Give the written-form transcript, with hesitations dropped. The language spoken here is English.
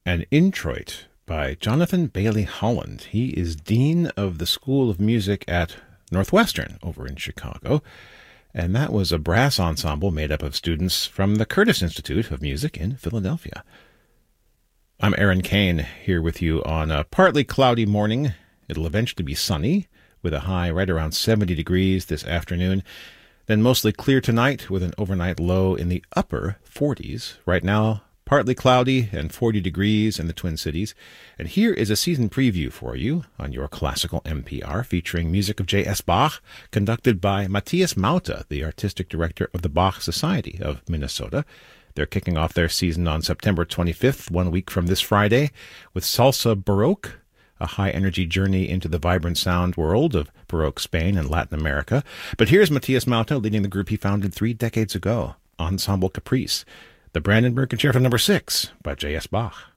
An Introit by Jonathan Bailey Holland. He is Dean of the School of Music at Northwestern over in Chicago, and that was a brass ensemble made up of students from the Curtis Institute of Music in Philadelphia. I'm Aaron Kane, here with you on a partly cloudy morning. It'll eventually be sunny, with a high right around 70 degrees this afternoon. Then mostly clear tonight, with an overnight low in the upper 40s. Right now, partly cloudy and 40 degrees in the Twin Cities. And here is a season preview for you on your classical NPR, featuring music of J.S. Bach, conducted by Matthias Mauta, the artistic director of the Bach Society of Minnesota. They're kicking off their season on September 25th, 1 week from this Friday, with Salsa Baroque, a high-energy journey into the vibrant sound world of Baroque Spain and Latin America. But here's Matthias Mauta leading the group he founded 3 decades ago, Ensemble Caprice, the Brandenburg Concerto No. 6 by J.S. Bach.